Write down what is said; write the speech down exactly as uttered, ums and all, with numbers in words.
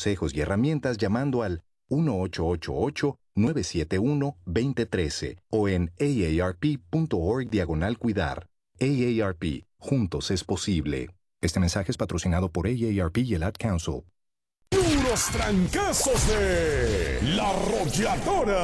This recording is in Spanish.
consejos y herramientas llamando al uno ocho ocho ocho, nueve siete uno, dos cero uno tres o en aarp.org diagonal cuidar. A A R P, juntos es posible. Este mensaje es patrocinado por A A R P y el Ad Council. Puros trancazos de La Arrolladora.